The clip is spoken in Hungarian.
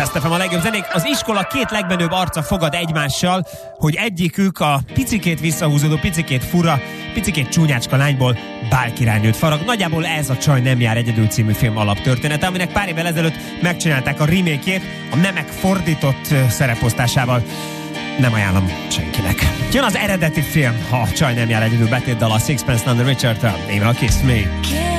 Best FM a legjobb zenék. Az iskola két legmenőbb arca fogad egymással, hogy egyikük a picikét visszahúzódó, picikét fura, picikét csúnyácska lányból bálkirálynőt farag. Nagyjából ez a Csaj nem jár egyedül című film alaptörténete, aminek pár évvel ezelőtt megcsinálták a remake-ét a nemek fordított szereposztásával. Nem ajánlom senkinek. Jön az eredeti film, ha a Csaj nem jár egyedül betétdal a Sixpence None the Richer-től. Name a Kiss Me.